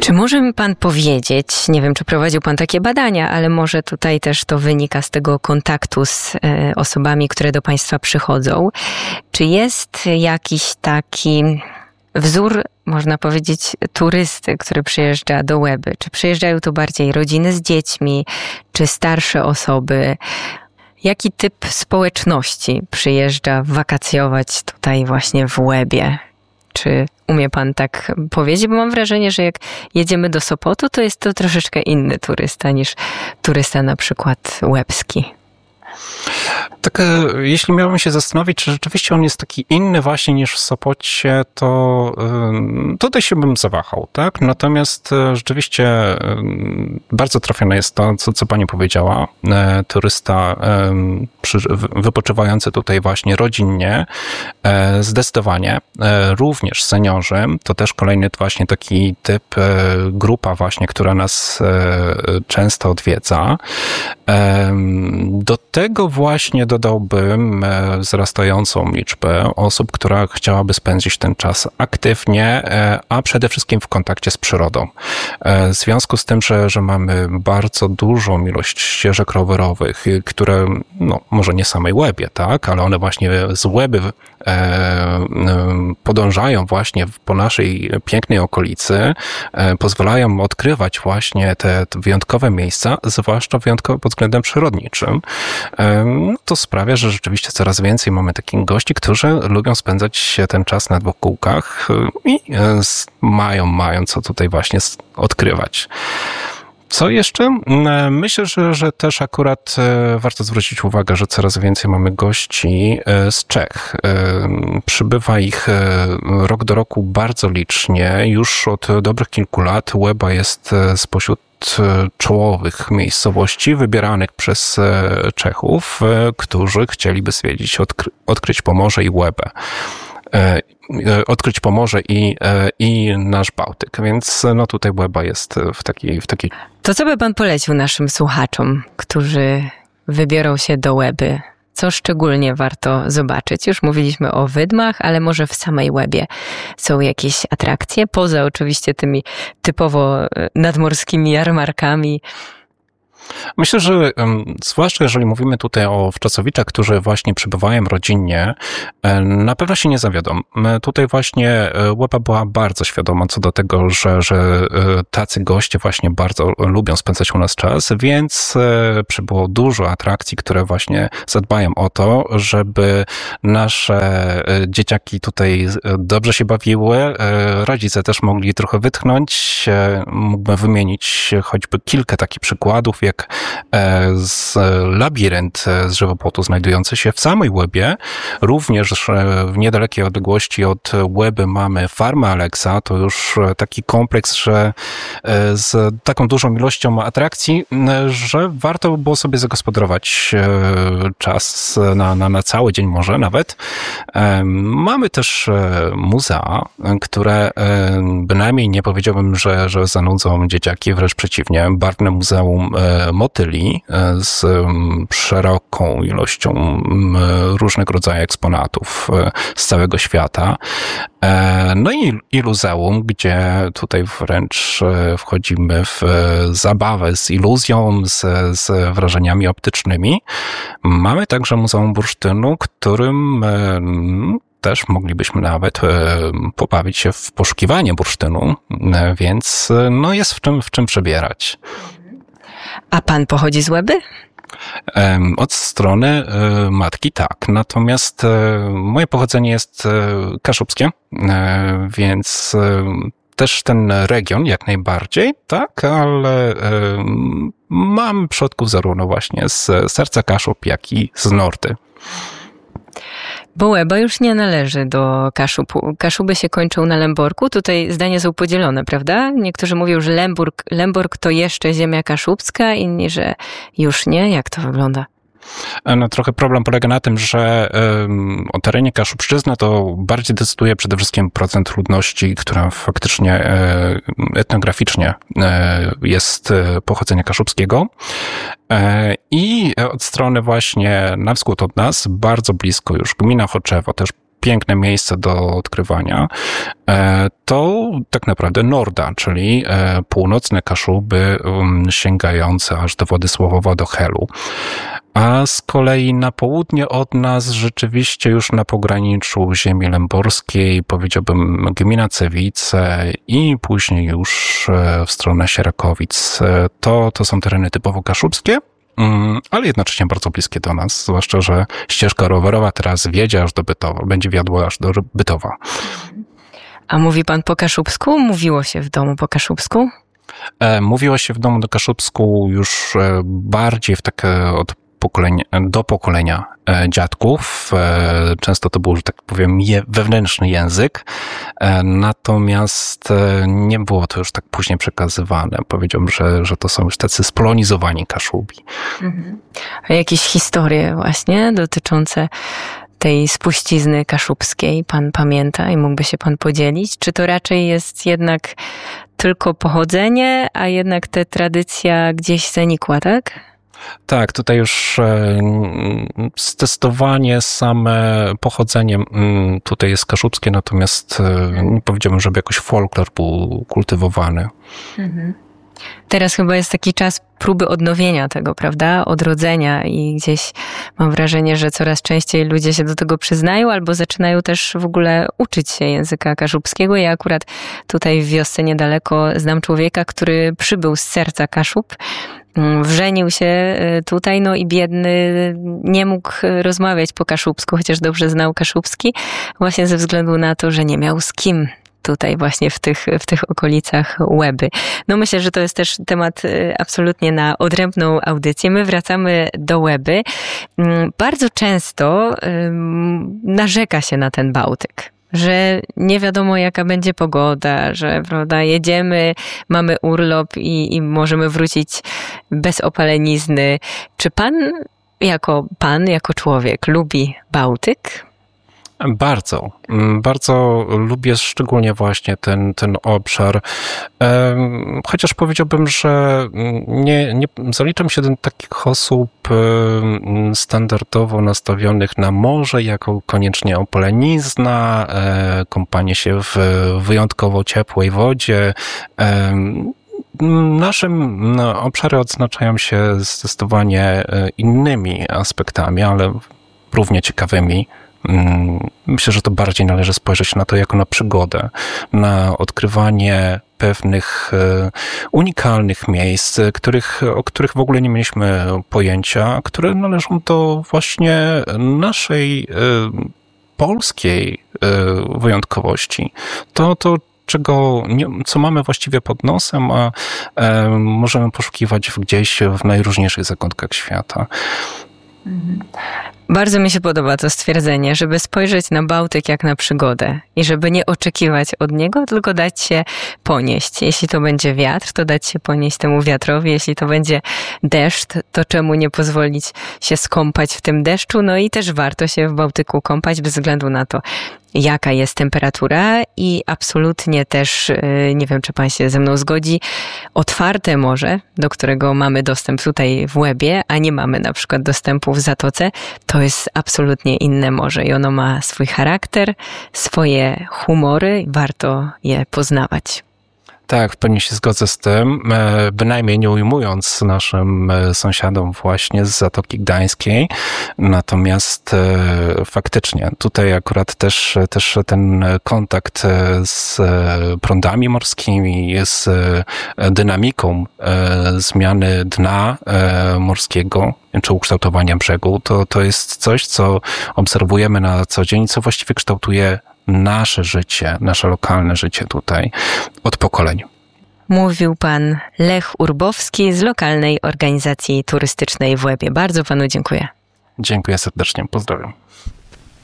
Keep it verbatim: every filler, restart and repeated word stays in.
Czy może mi pan powiedzieć, nie wiem, czy prowadził pan takie badania, ale może tutaj też to wynika z tego kontaktu z osobami, które do państwa przychodzą. Czy jest jakiś taki wzór, można powiedzieć, turysty, który przyjeżdża do Łeby? Czy przyjeżdżają tu bardziej rodziny z dziećmi, czy starsze osoby? Jaki typ społeczności przyjeżdża wakacjować tutaj właśnie w Łebie? Czy umie pan tak powiedzieć? Bo mam wrażenie, że jak jedziemy do Sopotu, to jest to troszeczkę inny turysta niż turysta na przykład łebski. Tak, jeśli miałbym się zastanowić, czy rzeczywiście on jest taki inny właśnie niż w Sopocie, to tutaj się bym zawahał, tak? Natomiast rzeczywiście bardzo trafione jest to, co, co pani powiedziała. Turysta wypoczywający tutaj właśnie rodzinnie, zdecydowanie. Również seniorzy, to też kolejny właśnie taki typ, grupa właśnie, która nas często odwiedza. Do tego właśnie dodałbym wzrastającą liczbę osób, która chciałaby spędzić ten czas aktywnie, a przede wszystkim w kontakcie z przyrodą. W związku z tym, że, że mamy bardzo dużą ilość ścieżek rowerowych, które, no może nie samej Łebie, tak, ale one właśnie z Łeby podążają właśnie po naszej pięknej okolicy, pozwalają odkrywać właśnie te wyjątkowe miejsca, zwłaszcza wyjątkowe pod względem przyrodniczym. To sprawia, że rzeczywiście coraz więcej mamy takich gości, którzy lubią spędzać ten czas na dwóch kółkach i mają, mają co tutaj właśnie odkrywać. Co jeszcze? Myślę, że, że też akurat warto zwrócić uwagę, że coraz więcej mamy gości z Czech. Przybywa ich rok do roku bardzo licznie. Już od dobrych kilku lat Łeba jest spośród czołowych miejscowości wybieranych przez Czechów, którzy chcieliby zwiedzić, odkry- odkryć Pomorze i Łebę. Odkryć Pomorze i, i nasz Bałtyk, więc no tutaj Łeba jest w takiej, w takiej... To co by pan polecił naszym słuchaczom, którzy wybiorą się do Łeby? Co szczególnie warto zobaczyć? Już mówiliśmy o wydmach, ale może w samej Łebie są jakieś atrakcje, poza oczywiście tymi typowo nadmorskimi jarmarkami. Myślę, że zwłaszcza jeżeli mówimy tutaj o wczasowiczach, którzy właśnie przybywają rodzinnie, na pewno się nie zawiodą. Tutaj właśnie Łeba była bardzo świadoma co do tego, że, że tacy goście właśnie bardzo lubią spędzać u nas czas, więc przybyło dużo atrakcji, które właśnie zadbają o to, żeby nasze dzieciaki tutaj dobrze się bawiły, rodzice też mogli trochę wytchnąć. Mógłbym wymienić choćby kilka takich przykładów, jak z labirynt z żywopłotu znajdujący się w samej Łebie. Również w niedalekiej odległości od Łeby mamy farmę Aleksa. To już taki kompleks, że z taką dużą ilością atrakcji, że warto by było sobie zagospodarować czas na, na, na cały dzień może nawet. Mamy też muzea, które bynajmniej nie powiedziałbym, że, że zanudzą dzieciaki, wręcz przeciwnie. Barwne Muzeum Motyli z szeroką ilością różnego rodzaju eksponatów z całego świata. No i Iluzeum, gdzie tutaj wręcz wchodzimy w zabawę z iluzją, z, z wrażeniami optycznymi. Mamy także Muzeum Bursztynu, którym też moglibyśmy nawet pobawić się w poszukiwanie bursztynu, więc no jest w czym, w czym przebierać. A pan pochodzi z Łeby? Od strony matki tak, natomiast moje pochodzenie jest kaszubskie, więc też ten region jak najbardziej, tak, ale mam przodków zarówno właśnie z serca Kaszub, jak i z Nordy. Bo Łeba już nie należy do Kaszub. Kaszuby się kończą na Lęborku. Tutaj zdania są podzielone, prawda? Niektórzy mówią, że Lęborg, Lęborg to jeszcze ziemia kaszubska, inni, że już nie. Jak to wygląda? No, trochę problem polega na tym, że um, o terenie Kaszubszczyzny to bardziej decyduje przede wszystkim procent ludności, która faktycznie e, etnograficznie e, jest pochodzenia kaszubskiego. E, I od strony właśnie na wschód od nas, bardzo blisko już gmina Choczewo, też piękne miejsce do odkrywania, to tak naprawdę Norda, czyli północne Kaszuby sięgające aż do Władysławowa, do Helu. A z kolei na południe od nas, rzeczywiście już na pograniczu ziemi lęborskiej, powiedziałbym gmina Cewice i później już w stronę Sierakowic. To, to są tereny typowo kaszubskie, ale jednocześnie bardzo bliskie do nas, zwłaszcza że ścieżka rowerowa teraz wiedzie aż do Bytowa, będzie wiodła aż do Bytowa. A mówi pan po kaszubsku? Mówiło się w domu po kaszubsku? Mówiło się w domu do kaszubsku już bardziej w takie od pokolenia, do pokolenia dziadków. Często to był, że tak powiem, wewnętrzny język, natomiast nie było to już tak później przekazywane. Powiedziałbym, że, że to są już tacy splonizowani Kaszubi. Mhm. A jakieś historie właśnie dotyczące tej spuścizny kaszubskiej pan pamięta i mógłby się pan podzielić? Czy to raczej jest jednak tylko pochodzenie, a jednak ta tradycja gdzieś zanikła, tak? Tak, tutaj już testowanie, same pochodzenie tutaj jest kaszubskie, natomiast nie powiedziałbym, żeby jakoś folklor był kultywowany. Mhm. Teraz chyba jest taki czas próby odnowienia tego, prawda? Odrodzenia i gdzieś mam wrażenie, że coraz częściej ludzie się do tego przyznają albo zaczynają też w ogóle uczyć się języka kaszubskiego. Ja akurat tutaj w wiosce niedaleko znam człowieka, który przybył z serca Kaszub, wżenił się tutaj, no i biedny nie mógł rozmawiać po kaszubsku, chociaż dobrze znał kaszubski, właśnie ze względu na to, że nie miał z kim tutaj właśnie w tych, w tych okolicach Łeby. No myślę, że to jest też temat absolutnie na odrębną audycję. My wracamy do Łeby. Bardzo często narzeka się na ten Bałtyk, że nie wiadomo jaka będzie pogoda, że prawda, jedziemy, mamy urlop i, i możemy wrócić bez opalenizny. Czy pan jako pan, jako człowiek lubi Bałtyk? Bardzo, bardzo lubię szczególnie właśnie ten, ten obszar. Chociaż powiedziałbym, że nie, nie zaliczam się do takich osób standardowo nastawionych na morze, jako koniecznie opalenizna, kąpanie się w wyjątkowo ciepłej wodzie. Naszym obszary odznaczają się zdecydowanie innymi aspektami, ale równie ciekawymi. Myślę, że to bardziej należy spojrzeć na to jako na przygodę, na odkrywanie pewnych unikalnych miejsc, których, o których w ogóle nie mieliśmy pojęcia, które należą do właśnie naszej polskiej wyjątkowości. To, to czego nie, co mamy właściwie pod nosem, a e, możemy poszukiwać gdzieś w najróżniejszych zakątkach świata. Mhm. Bardzo mi się podoba to stwierdzenie, żeby spojrzeć na Bałtyk jak na przygodę i żeby nie oczekiwać od niego, tylko dać się ponieść. Jeśli to będzie wiatr, to dać się ponieść temu wiatrowi. Jeśli to będzie deszcz, to czemu nie pozwolić się skąpać w tym deszczu? No i też warto się w Bałtyku kąpać bez względu na to, jaka jest temperatura i absolutnie też, nie wiem, czy pan się ze mną zgodzi, otwarte morze, do którego mamy dostęp tutaj w Łebie, a nie mamy na przykład dostępu w Zatoce, to jest absolutnie inne morze i ono ma swój charakter, swoje humory i warto je poznawać. Tak, w pełni się zgodzę z tym, bynajmniej nie ujmując naszym sąsiadom właśnie z Zatoki Gdańskiej. Natomiast faktycznie tutaj akurat też, też ten kontakt z prądami morskimi, z dynamiką zmiany dna morskiego czy ukształtowania brzegu, to, to jest coś, co obserwujemy na co dzień, co właściwie kształtuje nasze życie, nasze lokalne życie tutaj od pokoleń. Mówił pan Lech Urbowski z lokalnej organizacji turystycznej w Łebie. Bardzo panu dziękuję. Dziękuję serdecznie, pozdrawiam.